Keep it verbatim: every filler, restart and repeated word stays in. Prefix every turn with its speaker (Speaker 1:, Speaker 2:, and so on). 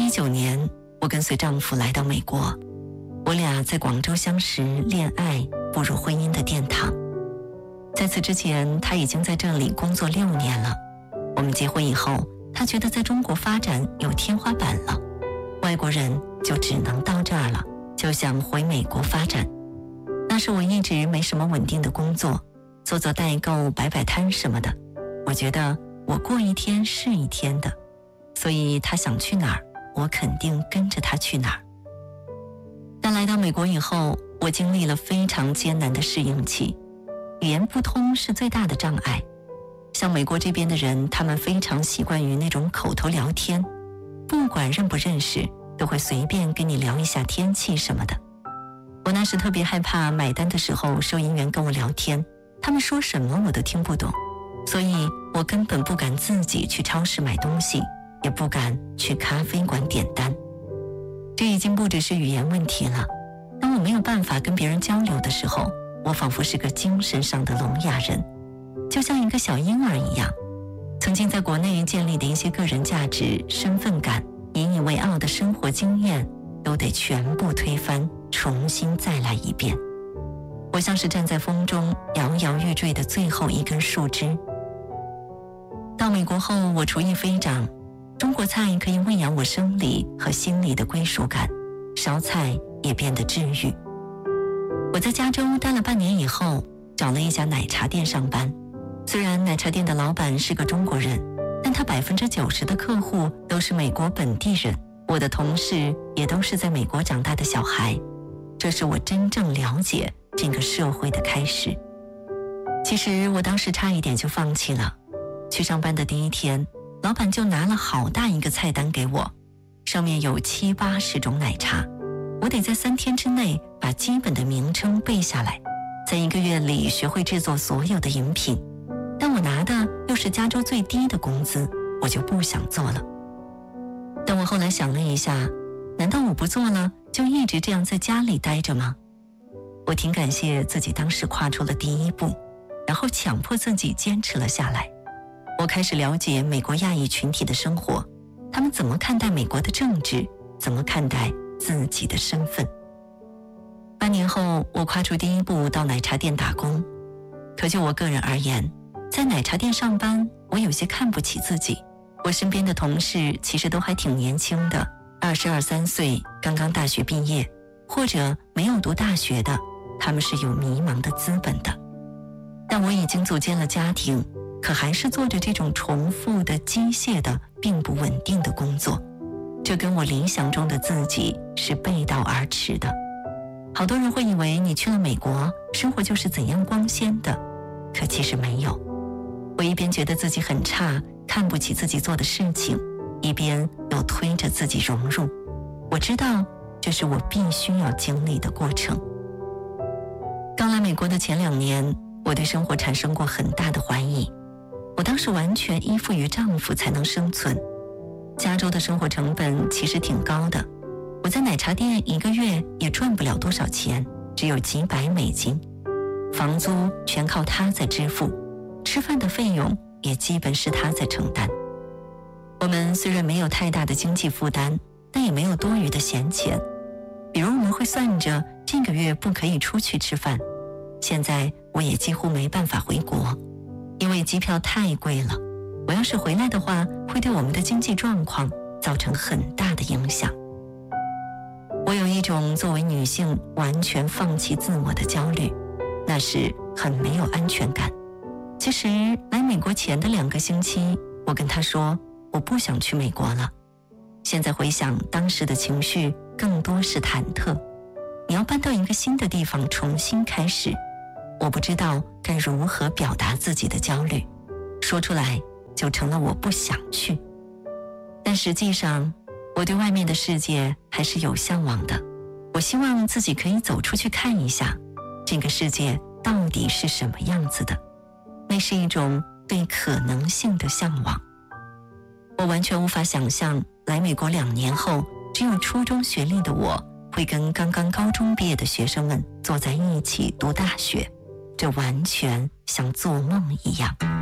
Speaker 1: 一九年，我跟随丈夫来到美国，我俩在广州相识、恋爱，步入婚姻的殿堂。在此之前，他已经在这里工作六年了。我们结婚以后，他觉得在中国发展有天花板了，外国人就只能到这儿了，就想回美国发展。那时我一直没什么稳定的工作，做做代购、摆摆摊什么的。我觉得我过一天是一天的，所以他想去哪儿，我肯定跟着他去哪儿。但来到美国以后，我经历了非常艰难的适应期，语言不通是最大的障碍。像美国这边的人，他们非常习惯于那种口头聊天，不管认不认识，都会随便跟你聊一下天气什么的。我那时特别害怕买单的时候收银员跟我聊天，他们说什么我都听不懂，所以我根本不敢自己去超市买东西，也不敢去咖啡馆点单。这已经不只是语言问题了，当我没有办法跟别人交流的时候，我仿佛是个精神上的聋哑人，就像一个小婴儿一样。曾经在国内建立的一些个人价值、身份感、引以为傲的生活经验，都得全部推翻，重新再来一遍。我像是站在风中摇摇欲坠的最后一根树枝。到美国后，我厨艺飞涨，中国菜可以喂养我生理和心理的归属感，烧菜也变得治愈。我在加州待了半年以后，找了一家奶茶店上班。虽然奶茶店的老板是个中国人，但他百分之九十的客户都是美国本地人，我的同事也都是在美国长大的小孩。这是我真正了解这个社会的开始。其实我当时差一点就放弃了。去上班的第一天，老板就拿了好大一个菜单给我，上面有七八十种奶茶，我得在三天之内把基本的名称背下来，在一个月里学会制作所有的饮品。但我拿的又是加州最低的工资，我就不想做了。但我后来想了一下，难道我不做了，就一直这样在家里待着吗？我挺感谢自己当时跨出了第一步，然后强迫自己坚持了下来。我开始了解美国亚裔群体的生活，他们怎么看待美国的政治，怎么看待自己的身份。半年后，我跨出第一步到奶茶店打工。可就我个人而言，在奶茶店上班，我有些看不起自己。我身边的同事其实都还挺年轻的，二十二三岁，刚刚大学毕业，或者没有读大学的，他们是有迷茫的资本的。但我已经组建了家庭，可还是做着这种重复的、机械的、并不稳定的工作，这跟我理想中的自己是背道而驰的。好多人会以为你去了美国，生活就是怎样光鲜的，可其实没有。我一边觉得自己很差，看不起自己做的事情，一边又推着自己融入。我知道这是我必须要经历的过程。刚来美国的前两年，我对生活产生过很大的怀疑。我当时完全依附于丈夫才能生存。加州的生活成本其实挺高的，我在奶茶店一个月也赚不了多少钱，只有几百美金。房租全靠他在支付，吃饭的费用也基本是他在承担。我们虽然没有太大的经济负担，但也没有多余的闲钱。比如我们会算着这个月不可以出去吃饭。现在我也几乎没办法回国，因为机票太贵了。我要是回来的话，会对我们的经济状况造成很大的影响。我有一种作为女性完全放弃自我的焦虑，那是很没有安全感。其实来美国前的两个星期，我跟他说我不想去美国了。现在回想当时的情绪，更多是忐忑。你要搬到一个新的地方重新开始，我不知道该如何表达自己的焦虑，说出来就成了我不想去。但实际上我对外面的世界还是有向往的。我希望自己可以走出去看一下，这个世界到底是什么样子的。那是一种对可能性的向往。我完全无法想象来美国两年后，只有初中学历的我会跟刚刚高中毕业的学生们坐在一起读大学，这完全像做梦一样。